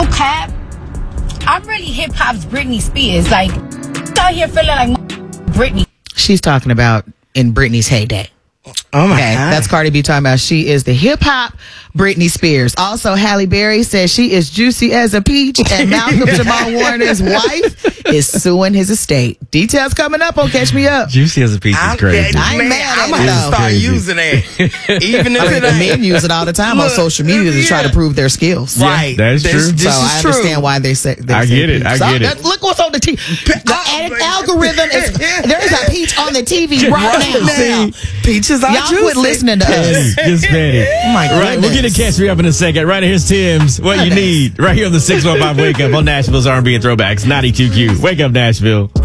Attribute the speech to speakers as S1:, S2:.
S1: Cap. I'm really hip hop's Britney Spears. Like, out here feeling like Britney.
S2: She's talking about in Britney's heyday.
S3: Oh my
S2: God. That's Cardi B talking about she is the hip hop Britney Spears. Also, Halle Berry says she is juicy as a peach, and Malcolm Jamal Warner's wife is suing his estate. Details coming up on Catch Me Up.
S4: Juicy as a peach is crazy.
S2: I ain't mad at
S3: I'm
S2: it,
S3: gonna
S2: though.
S3: start using that, even if
S2: I mean,
S3: it
S2: the
S3: ain't.
S2: men use it all the time on social media to try to prove their skills.
S3: Right,
S4: that's true.
S2: So I understand why they say.
S4: I get it. I get it.
S2: Look what's on the TV. The algorithm is there is a peach on the TV right now.
S3: Peaches are
S2: Y'all
S3: juicy.
S2: quit listening to us.
S4: Just ready.
S2: Oh my
S4: Right, we're
S2: goodness.
S4: gonna catch me up in a second. Right here's Tim's What You Need. Right here on the 615 Wake Up on Nashville's R&B and Throwbacks 92Q. Wake up, Nashville.